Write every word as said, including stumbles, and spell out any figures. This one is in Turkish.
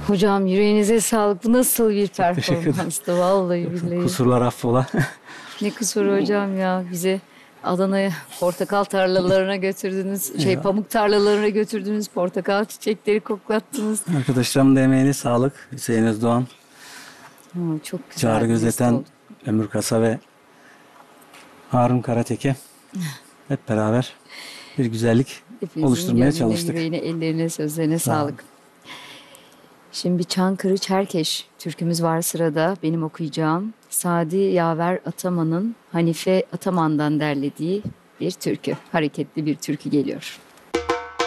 Hocam yüreğinize sağlık. Bu nasıl bir teşekkür ederim. performanstı vallahi billahi. Kusurlar affola. Ne kusuru hocam ya, bize Adana'ya portakal tarlalarına götürdünüz. Şey Ya. pamuk tarlalarına götürdünüz. Portakal çiçekleri koklattınız. Arkadaşlarımın da emeğine sağlık. Hüseyin Özdoğan, Ha, çok güzel. Çağrı bir liste Gözeten, oldu. Ömür Kasa ve Harun Karateke hep beraber bir güzellik Hepinizin oluşturmaya gönlüne, çalıştık. yüreğine, ellerine, sözlerine Sağ olun. sağlık. Şimdi bir Çankırı Çerkeş türkümüz var sırada. Benim okuyacağım. Sadi Yaver Ataman'ın Hanife Ataman'dan derlediği bir türkü. Hareketli bir türkü geliyor.